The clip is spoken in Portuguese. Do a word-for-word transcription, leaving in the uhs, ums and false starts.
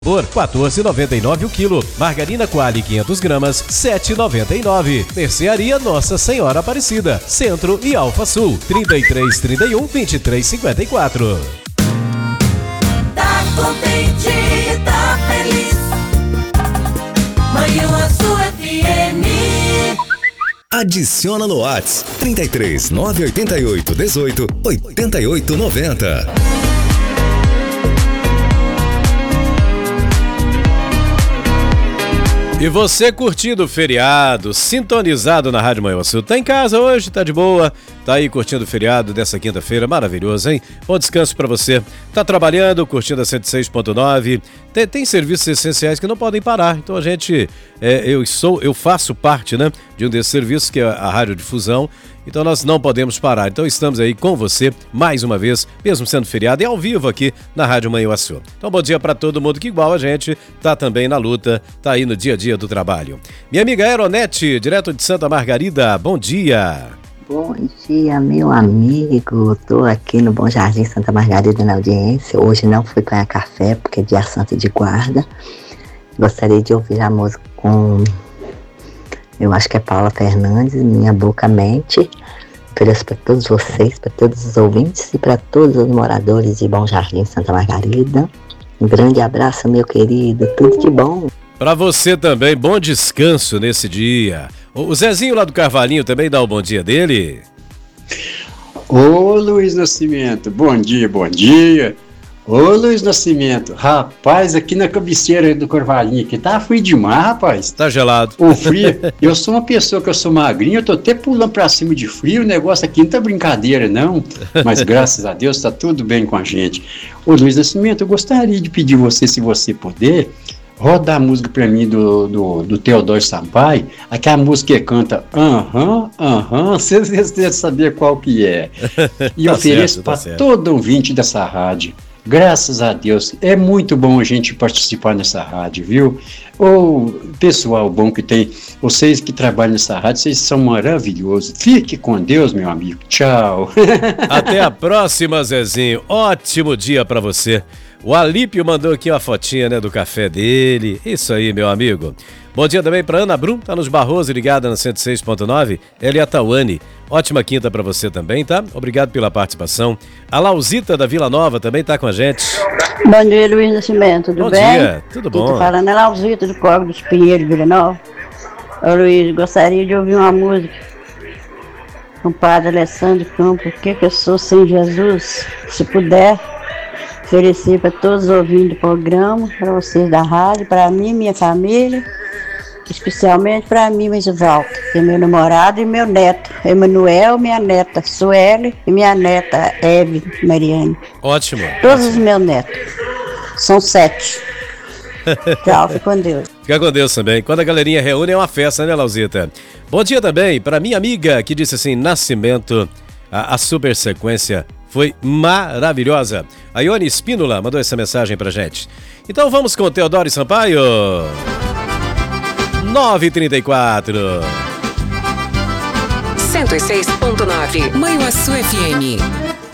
Por quatorze reais e noventa e nove centavos o quilo. Margarina Qualy quinhentas gramas, sete reais e noventa e nove centavos. Mercearia Nossa Senhora Aparecida, Centro e Alfa Sul, trinta e três, trinta e um, vinte e três, cinquenta e quatro. Tá contente, tá feliz. Manhã Azul F M. Adiciona no WhatsApp trinta e três, nove oito oito, dezoito, oitenta e oito, noventa. E você curtindo o feriado, sintonizado na Rádio Manhã Sul, tá em casa hoje, tá de boa, tá aí curtindo o feriado dessa quinta-feira, maravilhoso, hein? Bom descanso pra você. Tá trabalhando, curtindo a cento e seis ponto nove, tem, tem serviços essenciais que não podem parar, então a gente, é, eu sou, eu faço parte, né, de um desses serviços que é a radiodifusão, então nós não podemos parar, então estamos aí com você mais uma vez, mesmo sendo feriado e ao vivo aqui na Rádio Manhã Sul. Então bom dia pra todo mundo que igual a gente tá também na luta, tá aí no dia a dia do trabalho. Minha amiga Aeronete, direto de Santa Margarida, bom dia. Bom dia, meu amigo. Tô aqui no Bom Jardim Santa Margarida na audiência. Hoje não fui ganhar café porque é dia santo de guarda. Gostaria de ouvir a música com, eu acho que é Paula Fernandes, Minha Boca Mente. Ofereço para todos vocês, para todos os ouvintes e para todos os moradores de Bom Jardim Santa Margarida. Um grande abraço, meu querido. Tudo de bom. Para você também, bom descanso nesse dia. O Zezinho lá do Carvalhinho também dá o bom dia dele. Ô Luiz Nascimento, bom dia, bom dia. Ô Luiz Nascimento, rapaz, aqui na cabeceira do Carvalhinho aqui tá frio demais, rapaz. Tá gelado. O frio, eu sou uma pessoa que eu sou magrinho, eu tô até pulando pra cima de frio, o negócio aqui não tá brincadeira não, mas graças a Deus tá tudo bem com a gente. Ô Luiz Nascimento, eu gostaria de pedir você, se você puder, roda a música pra mim do, do, do Teodoro Sampaio, aquela música que canta aham, aham, vocês devem saber qual que é. E Tá ofereço certo, tá para certo. todo ouvinte dessa rádio. Graças a Deus, é muito bom a gente participar nessa rádio, viu? Ô, pessoal bom que tem, vocês que trabalham nessa rádio, vocês são maravilhosos. Fique com Deus, meu amigo. Tchau. Até a próxima, Zezinho. Ótimo dia pra você. O Alípio mandou aqui uma fotinha, né, do café dele. Isso aí, meu amigo. Bom dia também pra Ana Brum, tá nos Barroso, ligada na cento e seis ponto nove. Ela e a Tawane. Ótima quinta pra você também, tá? Obrigado pela participação. A Lausita da Vila Nova também tá com a gente. Bom dia, Luiz Nascimento, tudo Bom bem? dia, tudo bom. Quem tá falando é Lausita do Córrego dos Pinheiros, Vila Nova. Ô Luiz, gostaria de ouvir uma música com o padre Alessandro Campos, O que que eu sou sem Jesus? Se puder, oferecer para todos os ouvintes do programa, para vocês da rádio, para mim, minha família, especialmente para mim, Mesivaldo, que é meu namorado e meu neto, Emanuel, minha neta Sueli e minha neta Eve Mariane. Ótimo. Todos os meus netos. São sete. Tchau, fica com Deus. Fica com Deus também. Quando a galerinha reúne é uma festa, né, Lausita? Bom dia também para minha amiga que disse assim, Nascimento, a, a super sequência foi maravilhosa. A Ione Espínola mandou essa mensagem pra gente. Então vamos com o Teodoro Sampaio. nove e trinta e quatro. cento e seis ponto nove Manhã Sul F M.